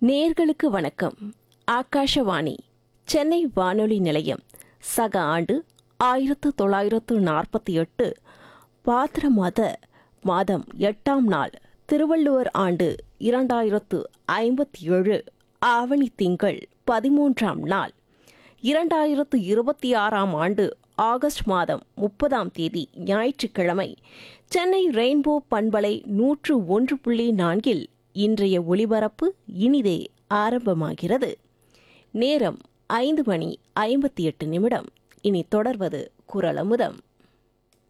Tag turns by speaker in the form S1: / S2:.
S1: நேர்களுக்கு வணக்கம். ஆகாஷவாணி சென்னை வானொலி நிலையம். சக ஆண்டு 1948 பாத்திரமாத மாதம் 8ஆம் நாள், திருவள்ளுவர் ஆண்டு 2057 ஆவணி திங்கள் 13ஆம் நாள், 2026ஆம் ஆண்டு ஆகஸ்ட் மாதம் 30ஆம் தேதி ஞாயிற்றுக்கிழமை. சென்னை ரெயின்போ பண்பலை 101.4 இன்றைய ஒளிபரப்பு இனிதே ஆரம்பமாகிறது. நேரம் 5:58. இனி தொடர்வது குரலமுதம்.